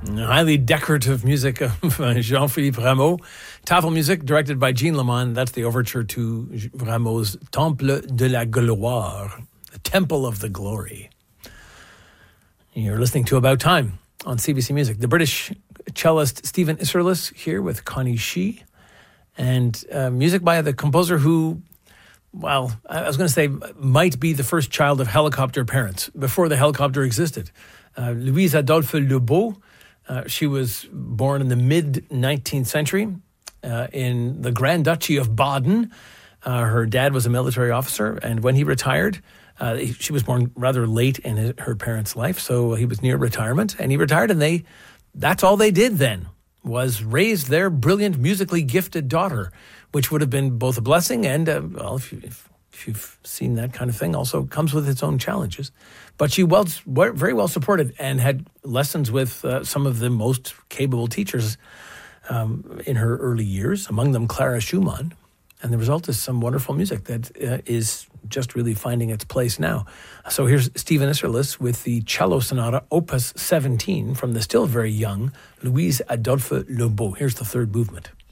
Highly decorative music of Jean-Philippe Rameau. Tafelmusik directed by Jean Lamont. That's the overture to Rameau's Temple de la Gloire, the Temple of the Glory. You're listening to About Time on CBC Music. The British cellist Stephen Isserlis here with Connie Shee. And music by the composer who, well, I was going to say might be the first child of helicopter parents before the helicopter existed. Louise Adolphe Lebeau. She was born in the mid-19th century in the Grand Duchy of Baden. Her dad was a military officer, and when he retired, she was born rather late in her parents' life, so he was near retirement, and he retired, and that's all they did then, was raise their brilliant, musically gifted daughter, which would have been both a blessing and, well, if you've seen that kind of thing, also comes with its own challenges. But she was very well supported and had lessons with some of the most capable teachers in her early years, among them Clara Schumann. And the result is some wonderful music that is just really finding its place now. So here's Stephen Isserlis with the Cello Sonata, Opus 17, from the still very young Louise Adolphe Lebeau. Here's the third movement.